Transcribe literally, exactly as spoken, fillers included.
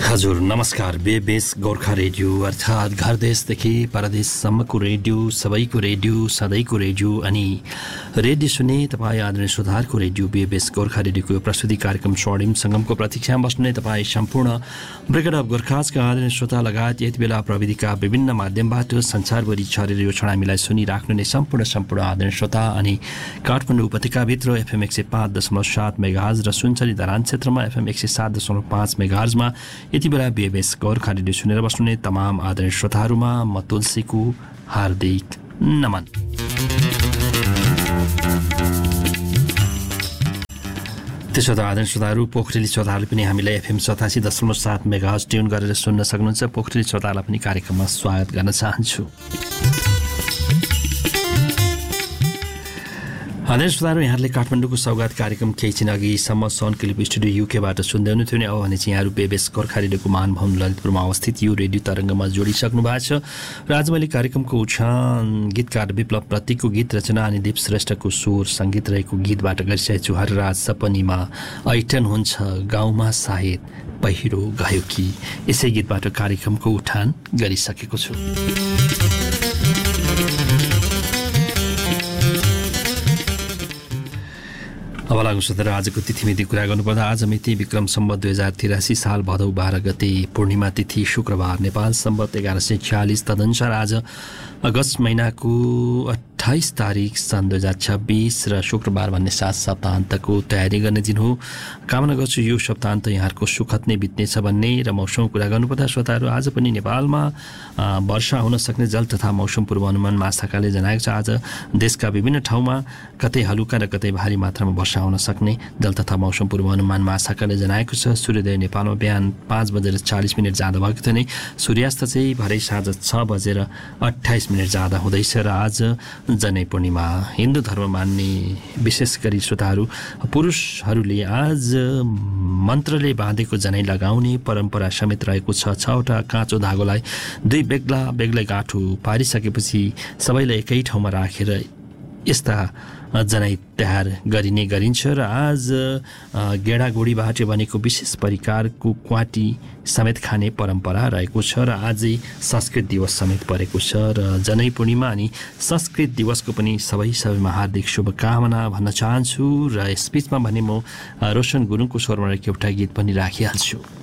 हजुर नमस्कार। बेबेस गोर्खा रेडियो अर्थात् घर देशदेखि परदेशसम्मको रेडियो, सबैको रेडियो, सधैँको रेडियो अनि रेडियो सुने तपाईँ आदरणीय श्रोताहरूको रेडियो बेबेस गोर्खा रेडियोको प्रस्तुति कार्यक्रम स्वर्णिम सङ्गमको प्रतीक्षामा बस्ने तपाईँ सम्पूर्ण ब्रिगेड अफ गोर्खाजका आदरणीय श्रोता लगायत यति बेला प्रविधिका विभिन्न माध्यमबाट संसारभरि छरेर यो क्षण हामीलाई सुनिराख्नु नै सम्पूर्ण सम्पूर्ण आदरणीय श्रोता अनि काठमाडौँ उपत्यकाभित्र एफएम एक सय पाँच दशमलव सात मेगाहर्ज र सुनचरी धरान क्षेत्रमा एफएम एक सय सात दशमलव पाँच मेगाहर्जमा यति बेला बेबेस गोर्खा रेडियो सुनेर बस्नुहुने तमाम आदरणीय श्रोताहरूमा म तुलसीको हार्दिक नमन। त्यसो त आदरणीय श्रोताहरू, पोखरेली श्रोताहरूले पनि हामीलाई एफएम सतासी दशमलव सात मेगाहर्ज ट्युन गरेर सुन्न सक्नुहुन्छ। पोखरेली श्रोताहरूलाई पनि कार्यक्रममा स्वागत गर्न चाहन्छु। आदरणीय श्रोताहरू, यहाँहरूले काठमाडौँको सौगात कार्यक्रम केही छिन अघिसम्म सन क्लिप स्टुडियो युकेबाट सुन्दै हुनुहुन्थ्यो नि। अब भने चाहिँ यहाँहरू बेबेस गोर्खा रेडियोको महानुभाव ललितपुरमा अवस्थित यो रेडियो तरङ्गमा जोडिसक्नु भएको छ र आज मैले कार्यक्रमको उछान गीतकार विप्लव प्रतिको गीत रचना अनि दीप श्रेष्ठको स्वर सङ्गीत रहेको गीतबाट गरिसकेको छु। हरराज सपनीमा ऐटन हुन्छ गाउँमा सायद पहिरो गयो कि, यसै गीतबाट कार्यक्रमको उठान गरिसकेको छु। अब लागु सत्र आजको तिथिमिति कुरा गर्नुपर्दा आज मिति विक्रम सम्वत दुई हजार तिरासी साल भदौ बाह्र गते पूर्णिमा तिथि शुक्रबार, नेपाल सम्वत एघार सय छ्यालिस तदनुसार आज अगस्त महिनाको अट्ठाइस तारिक सन् दुई हजार छब्बिस र शुक्रबार भन्ने सात सप्ताहन्तको तयारी गर्ने दिन हो। कामना गर्छु यो सप्ताहन्त यहाँहरूको सुखद नै बित्नेछ भन्ने। र मौसमको कुरा गर्नुपर्दा श्रोताहरू, आज पनि नेपालमा वर्षा हुन सक्ने जल तथा मौसम पूर्वानुमान महाशाखाले जनाएको छ। आज देशका विभिन्न ठाउँमा कतै हलुका र कतै भारी मात्रामा वर्षा हुन सक्ने जल तथा मौसम पूर्वानुमान महाशाखाले जनाएको छ। सूर्योदय नेपालमा बिहान पाँच बजेर चालिस मिनट जाँदा भएको थियो भने सूर्यास्त चाहिँ भरे साँझ छ बजेर अट्ठाइस मिनट जाँदा हुँदैछ। र आज जनै पूर्णिमा। हिन्दू धर्म मान्ने विशेष गरी श्रोताहरू पुरुषहरूले आज मन्त्रले बाँधेको जनै लगाउने परम्परा समेत रहेको छ। छवटा काँचो धागोलाई दुई बेग्ला बेग्लै गाँठो पारिसकेपछि सबैलाई एकै ठाउँमा राखेर यस्ता जनै तयार गरिने गरिन्छ। र आज गेडागुडीबाट बनेको विशेष परिकारको क्वाटी समेत खाने परम्परा रहेको छ। र आजै संस्कृत दिवस समेत परेको छ। र जनै पूर्णिमा अनि संस्कृत दिवसको पनि सबै सबैमा हार्दिक शुभकामना भन्न चाहन्छु। र यस बिचमा भने म रोशन गुरुङको स्वरमा एउटा गीत पनि राखिहाल्छु।